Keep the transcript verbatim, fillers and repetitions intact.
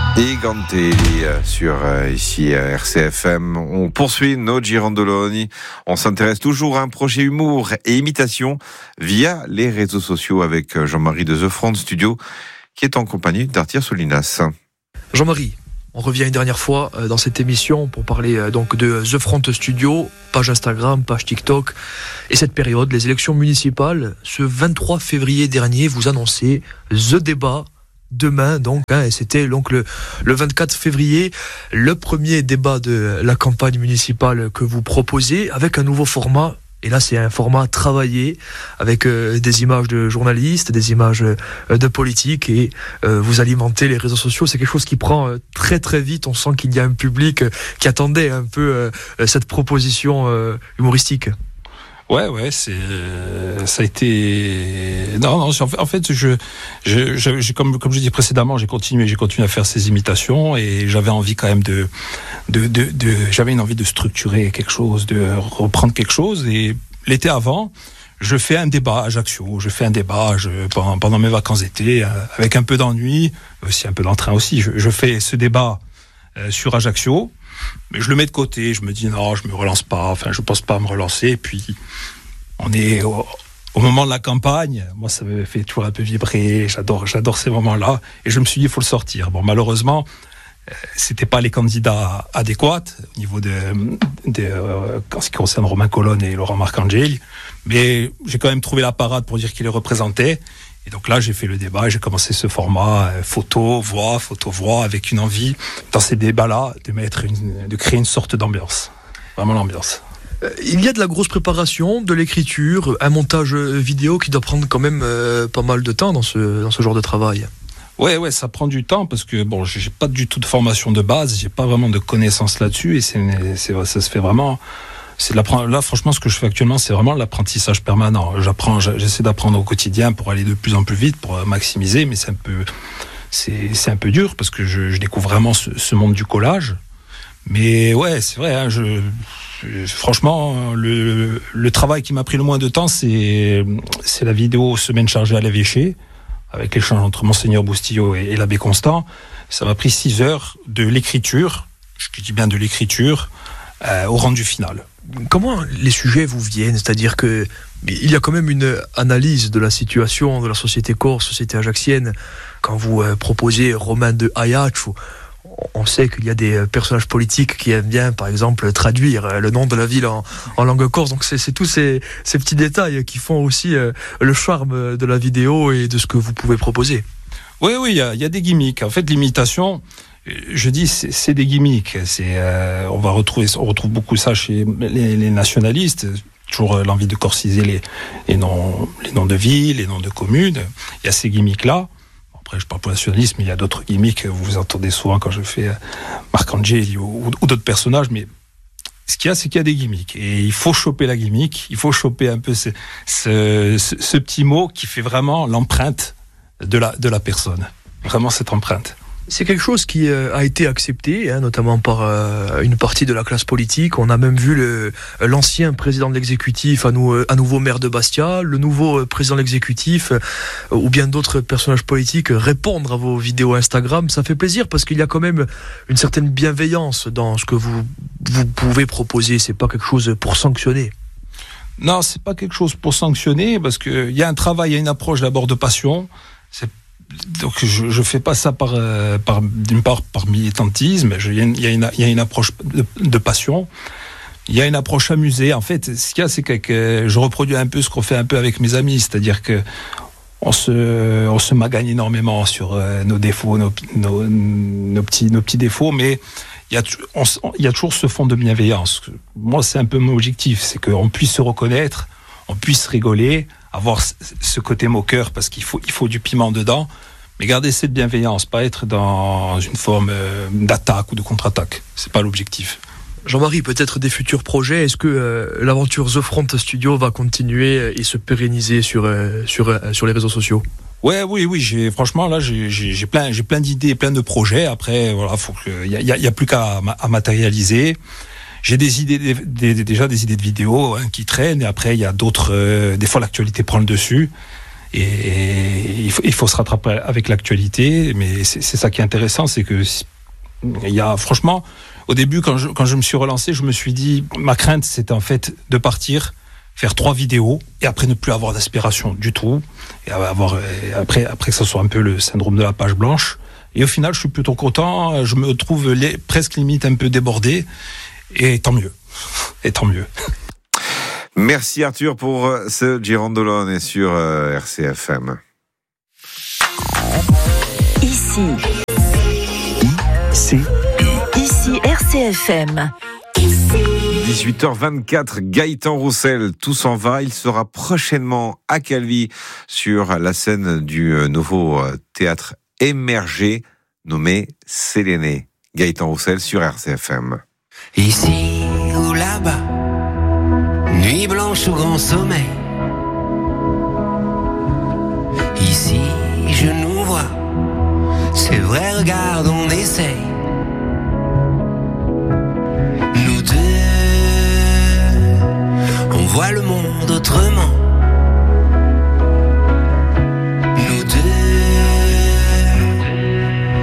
Et Gantelli sur euh, ici euh, R C F M. On poursuit nos Girandoloni. On s'intéresse toujours à un projet humour et imitation via les réseaux sociaux avec Jean-Marie de The Front Studio qui est en compagnie d'Arthur Soulinas. Jean-Marie, on revient une dernière fois dans cette émission pour parler donc de The Front Studio, page Instagram, page TikTok. Et cette période, les élections municipales, ce vingt-trois février dernier, vous annoncez The Débat. Demain, donc, hein, et c'était donc le, le vingt-quatre février, le premier débat de la campagne municipale que vous proposez avec un nouveau format. Et là, c'est un format travaillé avec euh, des images de journalistes, des images euh, de politiques, et euh, vous alimentez les réseaux sociaux. C'est quelque chose qui prend euh, très très vite. On sent qu'il y a un public euh, qui attendait un peu euh, cette proposition euh, humoristique. Ouais, ouais, c'est, ça a été, non, non, en fait, je, je, je, comme, comme je dis précédemment, j'ai continué, j'ai continué à faire ces imitations et j'avais envie quand même de, de, de, de j'avais une envie de structurer quelque chose, de reprendre quelque chose. Et l'été avant, je fais un débat à Ajaccio, je fais un débat je, pendant, pendant mes vacances d'été, avec un peu d'ennui, aussi un peu d'entrain aussi. Je, je fais ce débat euh, sur Ajaccio. Mais je le mets de côté, je me dis non, je me relance pas, enfin je pense pas à me relancer. Et puis on est au, au moment de la campagne, moi ça me fait toujours un peu vibrer, j'adore, j'adore ces moments-là. Et je me suis dit il faut le sortir. Bon, malheureusement, euh, c'était pas les candidats adéquats au niveau de, de euh, en ce qui concerne Romain Colonne et Laurent Marcangeli, mais j'ai quand même trouvé la parade pour dire qu'il les représentait. Et donc là, j'ai fait le débat et j'ai commencé ce format euh, photo, voix, photo, voix, avec une envie, dans ces débats-là, de mettre une, de créer une sorte d'ambiance. Vraiment l'ambiance. Euh, il y a de la grosse préparation, de l'écriture, un montage vidéo qui doit prendre quand même euh, pas mal de temps dans ce, dans ce genre de travail. Ouais, ouais, ça prend du temps parce que bon, j'ai pas du tout de formation de base, j'ai pas vraiment de connaissances là-dessus et c'est, c'est, ça se fait vraiment. C'est de là, franchement, ce que je fais actuellement, c'est vraiment l'apprentissage permanent. J'apprends, j'essaie d'apprendre au quotidien pour aller de plus en plus vite, pour maximiser, mais c'est un peu, c'est, c'est un peu dur parce que je, je découvre vraiment ce, ce monde du collage. Mais ouais, c'est vrai. Hein, je, je, franchement, le, le travail qui m'a pris le moins de temps, c'est, c'est la vidéo Semaine chargée à l'évêché, avec l'échange entre Monseigneur Boustillot et, et l'abbé Constant. Ça m'a pris six heures de l'écriture. Je dis bien de l'écriture. Euh, au rendu final. Comment les sujets vous viennent ? C'est-à-dire que il y a quand même une analyse de la situation de la société corse, société ajaxienne. Quand vous euh, proposez Romain de Ajaccio, on sait qu'il y a des personnages politiques qui aiment bien, par exemple, traduire le nom de la ville en, en langue corse. Donc c'est, c'est tous ces, ces petits détails qui font aussi euh, le charme de la vidéo et de ce que vous pouvez proposer. Oui, oui, il y a, y a des gimmicks. En fait, l'imitation... Je dis c'est, c'est des gimmicks. C'est, euh, on va retrouver, on retrouve beaucoup ça chez les, les nationalistes. Toujours l'envie de corsiser les, les noms, les noms de villes, les noms de communes. Il y a ces gimmicks là. Après, je parle pour le nationalisme, mais il y a d'autres gimmicks. Vous vous entendez souvent quand je fais Marcangeli ou, ou d'autres personnages. Mais ce qu'il y a, c'est qu'il y a des gimmicks et il faut choper la gimmick. Il faut choper un peu ce, ce, ce, ce petit mot qui fait vraiment l'empreinte de la de la personne. Vraiment cette empreinte. C'est quelque chose qui euh, a été accepté, hein, notamment par euh, une partie de la classe politique. On a même vu le, l'ancien président de l'exécutif, à, nous, à nouveau maire de Bastia, le nouveau président de l'exécutif, euh, ou bien d'autres personnages politiques répondre à vos vidéos Instagram. Ça fait plaisir parce qu'il y a quand même une certaine bienveillance dans ce que vous, vous pouvez proposer. C'est pas quelque chose pour sanctionner. Non, c'est pas quelque chose pour sanctionner parce qu'il y a un travail, il y a une approche d'abord de passion. C'est Donc je je fais pas ça par euh, par d'une part par militantisme. Il y a une il y a une il y a une approche de, de passion. Il y a une approche amusée. En fait, ce qu'il y a, c'est que, que je reproduis un peu ce qu'on fait un peu avec mes amis, c'est-à-dire que on se on se magagne énormément sur euh, nos défauts, nos, nos nos petits nos petits défauts, mais il y a on, il y a toujours ce fond de bienveillance. Moi, c'est un peu mon objectif, c'est qu'on puisse se reconnaître, on puisse rigoler, avoir ce côté moqueur parce qu'il faut il faut du piment dedans, mais garder cette bienveillance, pas être dans une forme d'attaque ou de contre-attaque. C'est pas l'objectif. Jean-Marie, peut-être des futurs projets. Est-ce que euh, l'aventure The Front Studio va continuer et se pérenniser sur euh, sur euh, sur les réseaux sociaux ? Ouais, oui, oui. J'ai franchement là, j'ai j'ai, j'ai plein j'ai plein d'idées, plein de projets. Après, voilà, faut que il y a, y a y a plus qu'à à matérialiser. J'ai des idées, des, des, déjà des idées de vidéos hein, qui traînent. Et après, il y a d'autres. Euh, des fois, l'actualité prend le dessus. et, et il, faut, il faut se rattraper avec l'actualité. Mais c'est, c'est ça qui est intéressant, c'est que il y a franchement, au début quand je, quand je me suis relancé, je me suis dit, ma crainte c'était en fait de partir, faire trois vidéos et après ne plus avoir d'aspiration du tout, et avoir et après après que ça soit un peu le syndrome de la page blanche. Et au final, je suis plutôt content. Je me trouve les, presque limite un peu débordé, et tant mieux, et tant mieux. Merci Arthur pour ce Girandolone sur euh, R C F M. Ici, ici, ici R C F M. dix-huit heures vingt-quatre, Gaëtan Roussel, tout s'en va. Il sera prochainement à Calvi sur la scène du nouveau théâtre émergé nommé Séléné. Gaëtan Roussel sur R C F M. Ici ou là-bas, nuit blanche ou grand sommeil. Ici je nous vois, c'est vrai, regarde, on essaye. Nous deux, on voit le monde autrement.